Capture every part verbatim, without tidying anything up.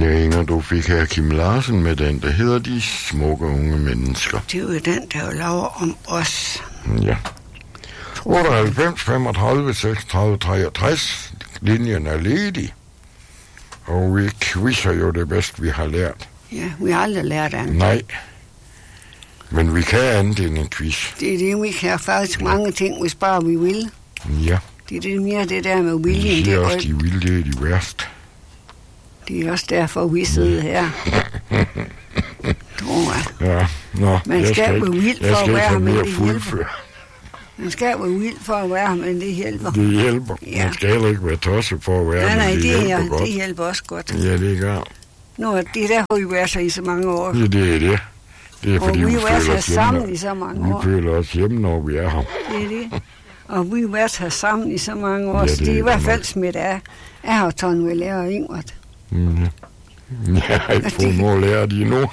Ja, Inger, du fik her Kim Larsen med den, der hedder De Smukke Unge Mennesker. Det er jo den, der laver om os. Ja. otteoghalvfems femogtredive seksogtredive treogtres. Linjen er ledig. Og vi quizzer jo det bedste, vi har lært. Ja, vi har aldrig lært andet. Nej. Men vi kan andet end en quiz. Det er det, vi kan faktisk mange ting, hvis bare vi vil. Ja. Det er det mere det der med viljen. Vi Det siger er, også, de vil, det er de værste. det er også derfor, vi sidder her. Tror jeg. Ja, nå. Man jeg skal ikke, være vild for jeg at skal være ikke med, mere det fuldføre. Man skal være vild for at være, men det hjælper. Det hjælper. Ja. Man skal heller ikke være tosset for at være, Nej, nej, men det, det, hjælper er, godt. det hjælper også godt. Ja, det gør. Nå, det er derfor, vi været så i så mange år. Ja, det er det. Det er Og fordi, vi vi har været føler her os sammen hjemme. i så mange Vi år. føler os hjemme, når vi er her. Det er det. Og vi har været her sammen i så mange år, Ja, så det det er i er hvert godt fald nok. smidt af. Jeg har Tone ved lærer Ingrid. Mm, ja. Jeg har ikke fået noget at lære de endnu.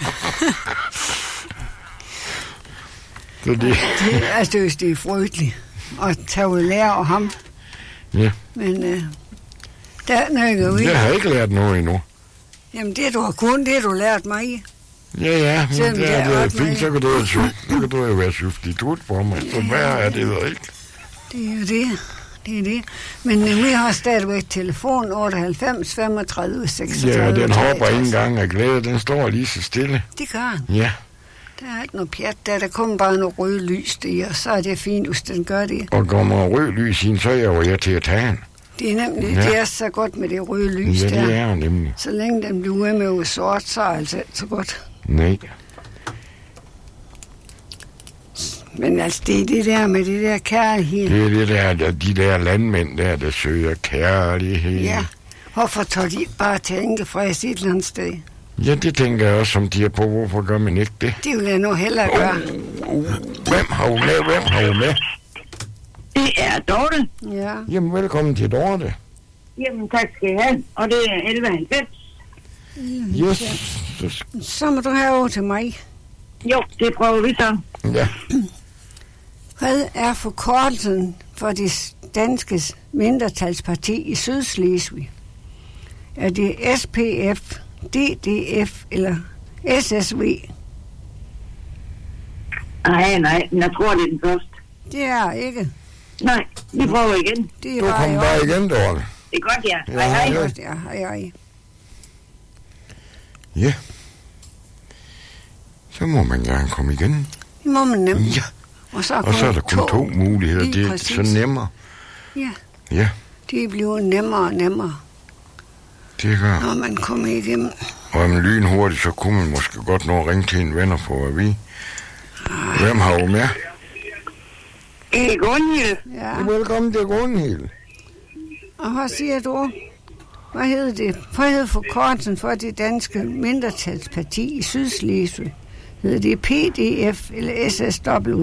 Så det... Det, altså, det er, det er frygteligt at tage ud lærer og ham. Ja. Men øh, der nøkker vi. Jeg har ikke lært noget endnu. Jamen, det du har kun, det du lært mig. Ja, ja, men Selvom det det er, er det er ret fint, meget. så kan du jo sy- så kan du jo være substitut for mig. Så værre er det jo ikke. Det er jo det. Det er det. Men øh, vi har stadigvæk telefon otteoghalvfems femogtredive seksogtredive. Ja, den hopper treogtres. ikke engang af glæde. Den står lige så stille. Det gør han. Ja, Der er ikke noget pjat der. Der kommer bare noget rød lys i, og så er det fint, hvis den gør det. og kommer rød lys ind, så er jeg jo jeg til at tage den. Det er nemlig, Ja. det er så godt med det røde lys Ja, der. det er jo nemlig. Så længe den bliver ude med ud sort, så er altså ikke så godt. Nej. Men altså, det er det der med det der kærlighed. Det er det der, der, de der landmænd der, der søger kærlighed. Ja. Hvorfor tager de ikke bare til Enkefræs et eller andet sted? Ja, det tænker jeg også, som de er på. Hvorfor gør man ikke det? Det vil jeg nu hellere gøre. Uh, uh, hvem har hun med? Hvem har hun med? Det er Dorte. Ja. Jamen, velkommen til Dorte. Jamen, tak skal I have. Og det er elleve halvfems. Yes. Så- Så må du have over til mig. Jo, det prøver vi så. Ja. Hvad er forkortelsen for det danske mindretalsparti i Sydslesvig? Er det S P F, D D F eller S S V? Nej, nej, men jeg tror, det er den første. Det er ikke. Nej, vi prøver igen. Det er Du bare i kommer bare orden. igen, Dorte. Det er godt, ja. Ja, Hej, hej. Det er ja. godt, ja. Hej, hej. Ja. Så må man gerne komme igen. Det må man nemlig. Ja. Og så er, Og så er der kun to muligheder. Lige Det er præcis. så nemmere. Ja, Ja, det bliver nemmere og nemmere, det gør. når man kommer igennem. Og om lynhurtigt, så kunne man måske godt nå at ringe til en venner for at vide. Hvem har du med? Det er Gunhild. Ja. Velkommen til Grundhild. Og hvad siger du? Hvad hedder det? Hvad hedder forkortelsen for det danske mindretalsparti i Sydslesvig? Hedder det P D F eller S S W?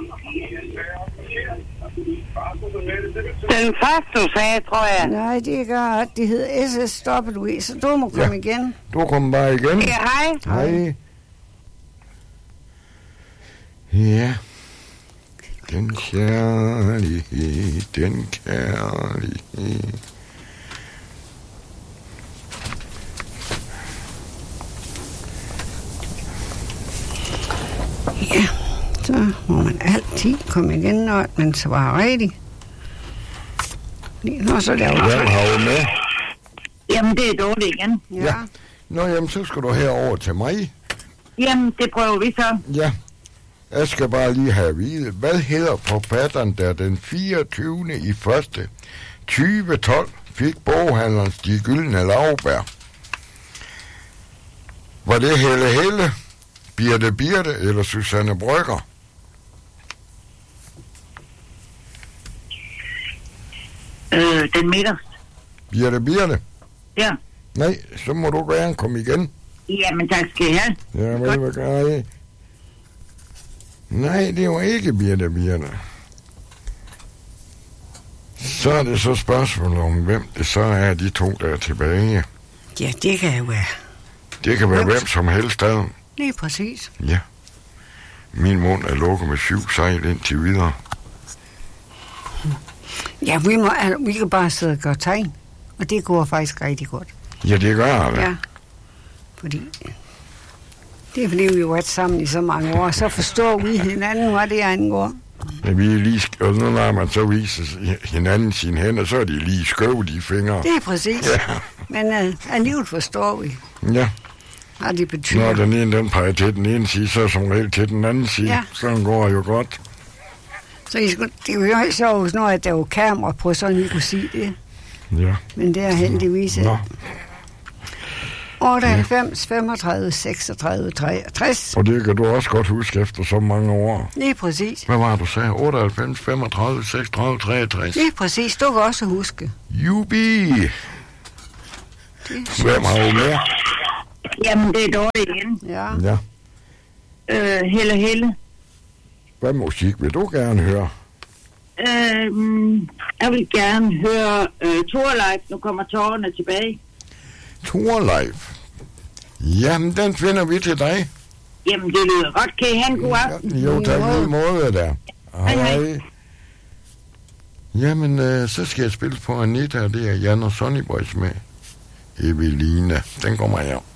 Den første, du sagde, tror jeg. Nej, det er godt. Det hedder S S W, så du må komme Ja. igen. Du kommer bare igen. Ja, hej. Hej. Ja. Den kærlighed, den kærlighed. Ja, så må man altid komme igen, når man svarer rigtigt. Lige Nå, så laver Hvem du. har du med? Jamen, det er Dorte igen. Ja. Nå, jamen, så skal du herover til mig. Jamen, det prøver vi så. Ja. Jeg skal bare lige have at vide, hvad hedder forfatteren, der den fireogtyvende i første tyve tolv fik boghandlerens De Gyldne Laurbær? Var det Helle Helle, Birte Birte eller Susanne Brøgger? Øh, den midterste. Birte Birte? Ja. Nej, så må du gerne komme igen. Jamen, tak skal I have. Ja, vel, hvad gør jeg? Nej, det var ikke Birte Birte. Så er det så spørgsmålet om, hvem det så er, de to, der er tilbage. Ja, det kan jo være. Det kan være Hvem? hvem som helst ad. Lige præcis. Ja. Min mund er lukket med syv sejl indtil videre. Ja, vi, må, altså, vi kan bare sidde og gøre tegn. Og det går faktisk rigtig godt. Ja, det gør det. Ja. Fordi det er fordi, vi har været sammen i så mange år, så forstår vi hinanden, hvad det angår. Ja, vi er lige, og nu når man så viser hinanden sine hænder, så er de lige skøve, de fingre. Det er præcis. Ja. Men uh, alligevel forstår vi. Ja. Hvad det betyder. Når den ene den peger til den ene side, så som regel til den anden side. Ja. Sådan går jo godt. Så I skulle, det er jo ikke så, når at der var kamera på, så I kunne sige det. Ja. Men det er heldigvis ikke. otteoghalvfems, femogtredive, seksogtredive, treogtres. Og det kan du også godt huske efter så mange år. Lige præcis. Hvad var det, du sagde? otteoghalvfems, femogtredive, seksogtredive, treogtres. Lige præcis. Du kan også huske. Jubi! Hvem har jo mere? Jamen, det er dårligt igen. Ja. Ja. Øh, Helle Helle. Hvad musik vil du gerne høre? Øh, jeg vil gerne høre øh, Torleif. Nu kommer tårerne tilbage. Torleif. Jamen, den finder vi til dig. Jamen, det lyder godt. Kan I have en god aften? Jo, tak lige måde der. Hej, hej. Jamen, øh, så skal jeg spille på Anita, og det er Jan og Sonny Boys med Evelina. Den kommer her.